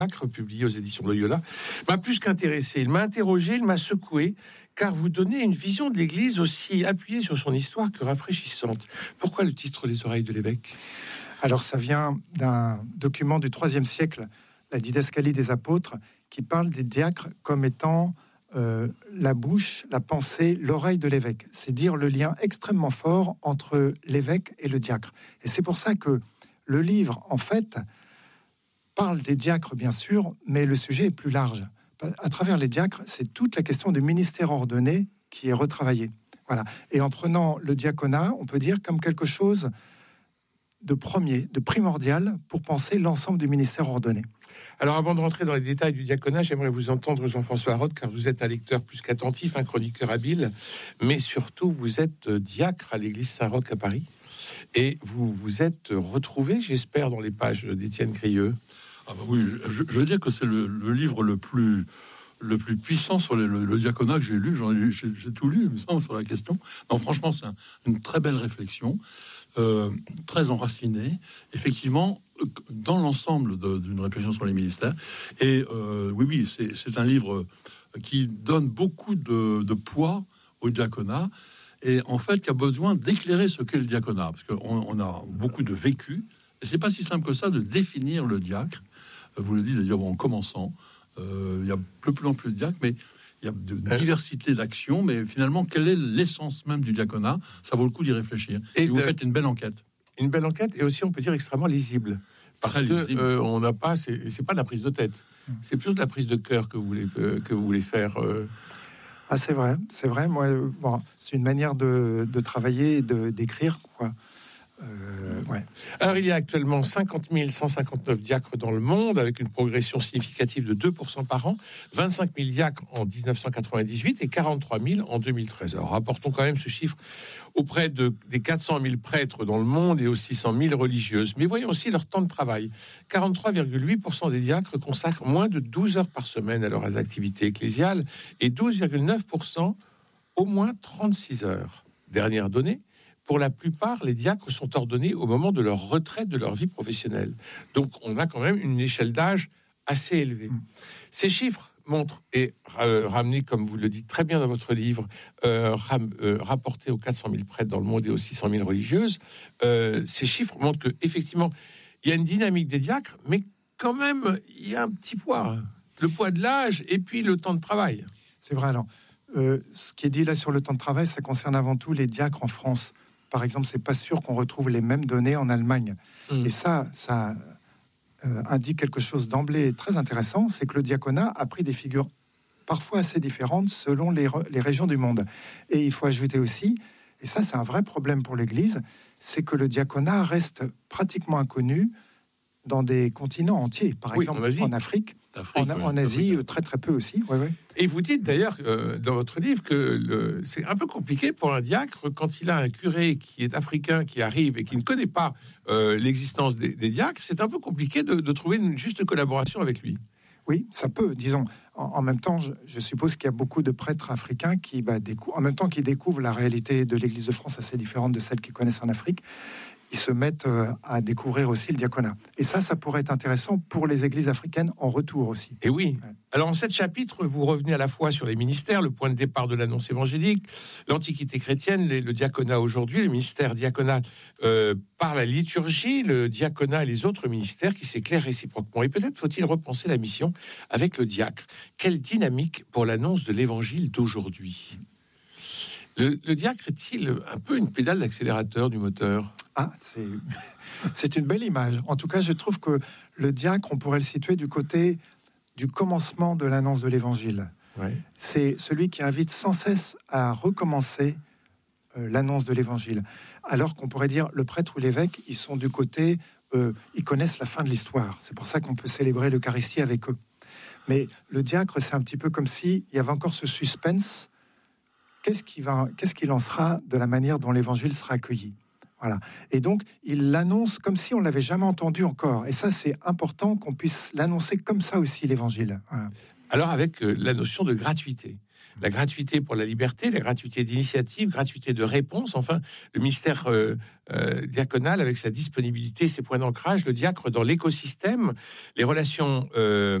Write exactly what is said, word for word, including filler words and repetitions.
publié aux éditions Loyola, m'a plus qu'intéressé. Il m'a interrogé, il m'a secoué, car vous donnez une vision de l'Église aussi appuyée sur son histoire que rafraîchissante. Pourquoi le titre Les oreilles de l'évêque ? Alors ça vient d'un document du troisième siècle, la Didascalie des apôtres, qui parle des diacres comme étant euh, la bouche, la pensée, l'oreille de l'évêque. C'est dire le lien extrêmement fort entre l'évêque et le diacre. Et c'est pour ça que le livre, en fait, parle des diacres, bien sûr, mais le sujet est plus large. À travers les diacres, c'est toute la question du ministère ordonné qui est retravaillée. Voilà. Et en prenant le diaconat, on peut dire comme quelque chose de premier, de primordial pour penser l'ensemble du ministère ordonné. Alors, avant de rentrer dans les détails du diaconat, j'aimerais vous entendre, Jean-François Harrod, car vous êtes un lecteur plus qu'attentif, un chroniqueur habile, mais surtout, vous êtes diacre à l'église Saint-Roch à Paris, et vous vous êtes retrouvé, j'espère, dans les pages d'Étienne Crieux. Ah bah oui, je, je veux dire que c'est le, le livre le plus, le plus puissant sur le, le, le diaconat que j'ai lu. J'en ai, j'ai, j'ai tout lu, il me semble, sur la question. Non, franchement, c'est un, une très belle réflexion, euh, très enracinée, effectivement, dans l'ensemble de, d'une réflexion sur les ministères. Et euh, oui, oui, c'est, c'est un livre qui donne beaucoup de, de poids au diaconat, et en fait, qui a besoin d'éclairer ce qu'est le diaconat, parce qu'on on a beaucoup de vécu, et c'est pas si simple que ça de définir le diacre. Vous le dites d'ailleurs en commençant, euh, il y a de plus en plus de diacres, mais il y a de diversité d'actions, mais finalement, quelle est l'essence même du diaconat ? Ça vaut le coup d'y réfléchir. Et, et vous de, faites une belle enquête. Une belle enquête, et aussi, on peut dire, extrêmement lisible. Parce Très que lisible. Euh, on n'a pas, c'est, c'est pas de la prise de tête, c'est plutôt de la prise de cœur que vous voulez, euh, que vous voulez faire. Euh... Ah, c'est vrai, c'est vrai. Moi, euh, bon, c'est une manière de, de travailler et de, d'écrire, quoi. Euh, ouais. Alors, il y a actuellement cinquante mille cent cinquante-neuf diacres dans le monde, avec une progression significative de deux pour cent par an, vingt-cinq mille diacres en dix-neuf cent quatre-vingt-dix-huit et quarante-trois mille en deux mille treize. Alors, rapportons quand même ce chiffre auprès de, des quatre cent mille prêtres dans le monde et aux six cent mille religieuses. Mais voyons aussi leur temps de travail. quarante-trois virgule huit pour cent des diacres consacrent moins de douze heures par semaine à leurs activités ecclésiales et douze virgule neuf pour cent au moins trente-six heures. Dernière donnée, pour la plupart, les diacres sont ordonnés au moment de leur retraite de leur vie professionnelle. Donc, on a quand même une échelle d'âge assez élevée. Mmh. Ces chiffres montrent, et euh, ramenés, comme vous le dites très bien dans votre livre, euh, ram, euh, rapportés aux quatre cent mille prêtres dans le monde et aux six cent mille religieuses, euh, ces chiffres montrent qu'effectivement, il y a une dynamique des diacres, mais quand même, il y a un petit poids. Le poids de l'âge et puis le temps de travail. C'est vrai, alors. Euh, ce qui est dit là sur le temps de travail, ça concerne avant tout les diacres en France. Par exemple, c'est pas sûr qu'on retrouve les mêmes données en Allemagne. Mmh. Et ça, ça euh, indique quelque chose d'emblée très intéressant, c'est que le diaconat a pris des figures parfois assez différentes selon les, re- les régions du monde. Et il faut ajouter aussi, et ça c'est un vrai problème pour l'Église, c'est que le diaconat reste pratiquement inconnu dans des continents entiers. Par oui, exemple, en, en Afrique, en, oui, en Asie, Afrique. très très peu aussi. Ouais, ouais. Et vous dites d'ailleurs euh, dans votre livre que le, c'est un peu compliqué pour un diacre quand il a un curé qui est africain, qui arrive et qui ne connaît pas euh, l'existence des, des diacres, c'est un peu compliqué de, de trouver une juste collaboration avec lui. Oui, ça peut, disons. En, en même temps, je, je suppose qu'il y a beaucoup de prêtres africains qui, bah, décou- en même temps qu'ils découvrent la réalité de l'Église de France assez différente de celle qu'ils connaissent en Afrique, ils se mettent à découvrir aussi le diaconat. Et ça, ça pourrait être intéressant pour les églises africaines en retour aussi. Et oui. Ouais. Alors, en sept chapitres, vous revenez à la fois sur les ministères, le point de départ de l'annonce évangélique, l'Antiquité chrétienne, les, le diaconat aujourd'hui, le ministère diaconat euh, par la liturgie, le diaconat et les autres ministères qui s'éclairent réciproquement. Et peut-être faut-il repenser la mission avec le diacre. Quelle dynamique pour l'annonce de l'évangile d'aujourd'hui ? Le, le diacre est-il un peu une pédale d'accélérateur du moteur ? Ah, c'est, c'est une belle image. En tout cas, je trouve que le diacre, on pourrait le situer du côté du commencement de l'annonce de l'Évangile. Ouais. C'est celui qui invite sans cesse à recommencer euh, l'annonce de l'Évangile. Alors qu'on pourrait dire, le prêtre ou l'évêque, ils sont du côté, euh, ils connaissent la fin de l'histoire. C'est pour ça qu'on peut célébrer l'Eucharistie avec eux. Mais le diacre, c'est un petit peu comme s'il y avait encore ce suspense. Qu'est-ce qui va, qu'est-ce qu'il en sera de la manière dont l'Évangile sera accueilli ? Voilà. Et donc, il l'annonce comme si on ne l'avait jamais entendu encore. Et ça, c'est important qu'on puisse l'annoncer comme ça aussi, l'Évangile. Voilà. Alors, avec euh, la notion de gratuité. la gratuité pour la liberté, la gratuité d'initiative, gratuité de réponse. Enfin, le ministère euh, euh, diaconal, avec sa disponibilité, ses points d'ancrage, le diacre dans l'écosystème, les relations euh,